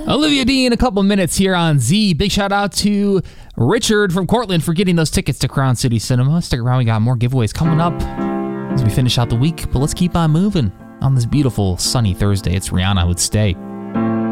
Olivia D in a couple minutes here on Z. Big shout out to Richard from Cortland for getting those tickets to Crown City Cinema. Stick around, we got more giveaways coming up as we finish out the week. But let's keep on moving on this beautiful sunny Thursday. It's Rihanna with Stay.